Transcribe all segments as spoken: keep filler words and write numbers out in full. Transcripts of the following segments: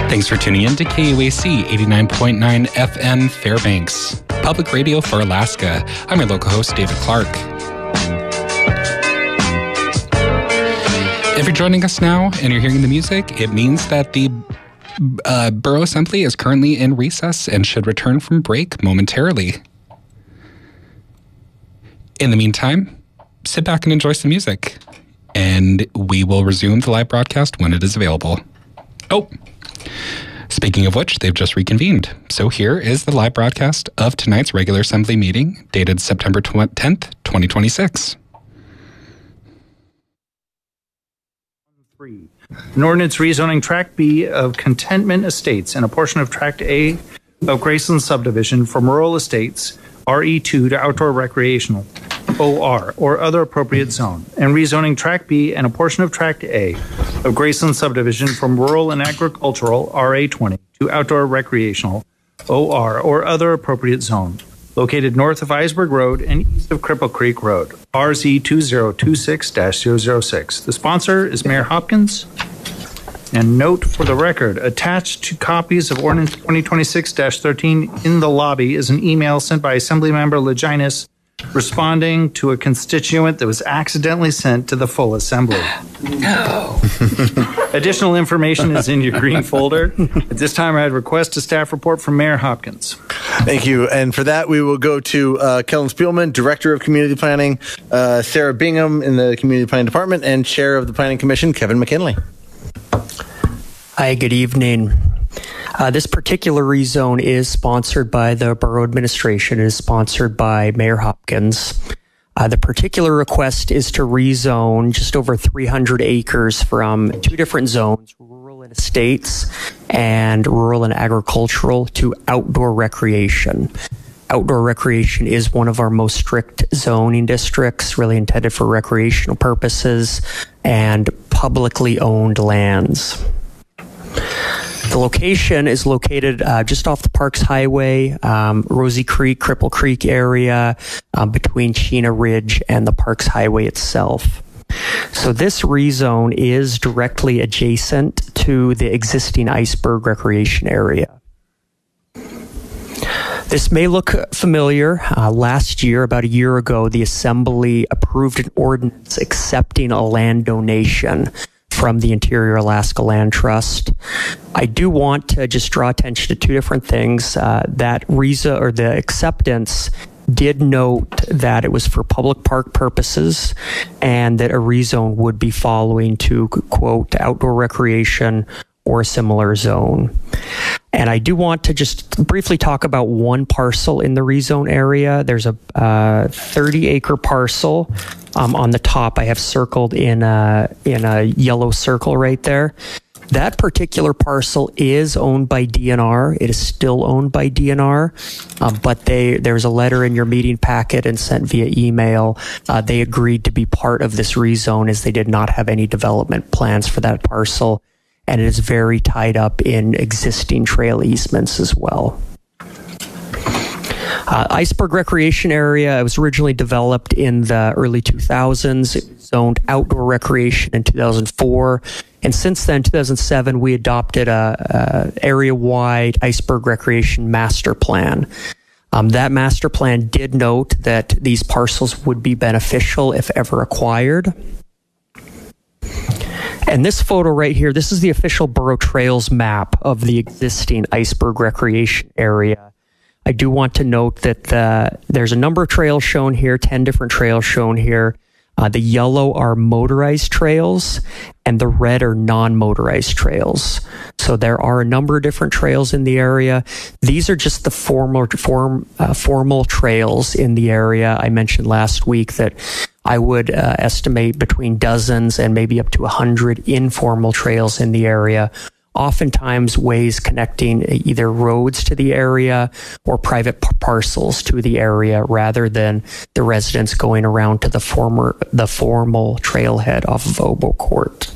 Thanks for tuning in to K U A C eighty-nine point nine F M Fairbanks, public radio for Alaska. I'm your local host, David Clark. If you're joining us now and you're hearing the music, it means that the uh, Borough Assembly is currently in recess and should return from break momentarily. In the meantime, sit back and enjoy some music, and we will resume the live broadcast when it is available. Oh, speaking of which, they've just reconvened. So here is the live broadcast of tonight's regular Assembly meeting, dated September tenth, twenty twenty-six. Three. An ordinance rezoning Tract B of Contentment Estates and a portion of Tract A of Graceland Subdivision from Rural Estates, R E two, to Outdoor Recreational, O R, or other appropriate zone, and rezoning Tract B and a portion of Tract A of Graceland Subdivision from Rural and Agricultural, R A twenty, to Outdoor Recreational, O R, or other appropriate zone, located north of Iceberg Road and east of Cripple Creek Road, R Z two zero two six dash zero zero six. The sponsor is Mayor Hopkins. And note for the record, attached to copies of Ordinance twenty twenty-six dash thirteen in the lobby is an email sent by Assemblymember Leginas responding to a constituent that was accidentally sent to the full assembly. No. Additional information is in your green folder. At this time, I'd request a staff report from Mayor Hopkins. Thank you. And for that, we will go to uh, Kellen Spielman, Director of Community Planning, uh, Sarah Bingham in the Community Planning Department, and Chair of the Planning Commission, Kevin McKinley. Hi, good evening. Uh, this particular rezone is sponsored by the Borough Administration. It is sponsored by Mayor Hopkins. Uh, the particular request is to rezone just over three hundred acres from two different zones, rural and estates and rural and agricultural, to outdoor recreation. Outdoor recreation is one of our most strict zoning districts, really intended for recreational purposes and publicly owned lands. The location is located uh, just off the Parks Highway, um, Rosie Creek, Cripple Creek area, um, between Chena Ridge and the Parks Highway itself. So this rezone is directly adjacent to the existing Iceberg Recreation area. This may look familiar. Uh, last year, about a year ago, the Assembly approved an ordinance accepting a land donation from the Interior Alaska Land Trust. I do want to just draw attention to two different things. Uh, that R E S A, or the acceptance, did note that it was for public park purposes and that a rezone would be following to, quote, outdoor recreation or a similar zone. And I do want to just briefly talk about one parcel in the rezone area. There's a uh, thirty acre parcel. Um, on the top, I have circled in a, in a yellow circle right there. That particular parcel is owned by D N R. It is still owned by D N R, uh, but they there's a letter in your meeting packet and sent via email. Uh, they agreed to be part of this rezone as they did not have any development plans for that parcel, and it is very tied up in existing trail easements as well. Uh, Iceberg Recreation Area, it was originally developed in the early two thousands. It was zoned outdoor recreation in two thousand four. And since then, two thousand seven, we adopted a, a area-wide Iceberg Recreation Master Plan. Um, that master plan did note that these parcels would be beneficial if ever acquired. And this photo right here, this is the official Borough Trails map of the existing Iceberg Recreation Area. I do want to note that the, there's a number of trails shown here, ten different trails shown here. Uh, the yellow are motorized trails and the red are non-motorized trails. So there are a number of different trails in the area. These are just the formal, form, uh, formal trails in the area. I mentioned last week that I would uh, estimate between dozens and maybe up to a hundred informal trails in the area. Oftentimes ways connecting either roads to the area or private p- parcels to the area rather than the residents going around to the former the formal trailhead off of Oboe Court.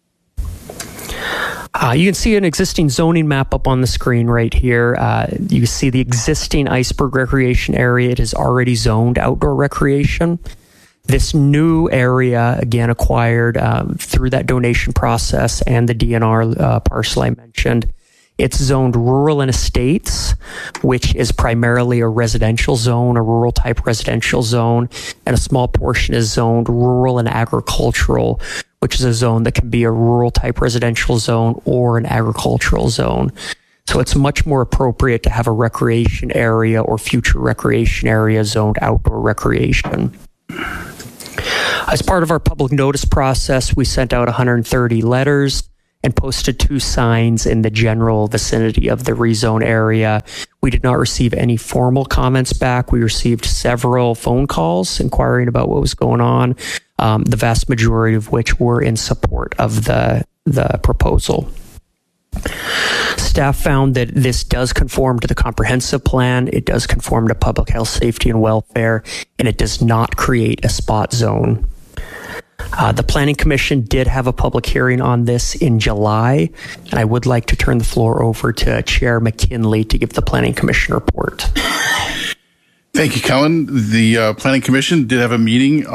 Uh, you can see an existing zoning map up on the screen right here. Uh, you see the existing Iceberg Recreation Area. It is already zoned outdoor recreation. This new area, again, acquired um, through that donation process and the D N R uh, parcel I mentioned, It's zoned rural and estates, which is primarily a residential zone, a rural type residential zone, and a small portion is zoned rural and agricultural, which is a zone that can be a rural type residential zone or an agricultural zone. So it's much more appropriate to have a recreation area or future recreation area zoned outdoor recreation. As part of our public notice process, we sent out one hundred thirty letters and posted two signs in the general vicinity of the rezone area. We did not receive any formal comments back. We received several phone calls inquiring about what was going on, um, the vast majority of which were in support of the, the proposal. Staff found that this does conform to the comprehensive plan, it does conform to public health, safety, and welfare, and it does not create a spot zone. Uh, the Planning Commission did have a public hearing on this in July, and I would like to turn the floor over to Chair McKinley to give the Planning Commission report. Thank you, Kellen. The uh, Planning Commission did have a meeting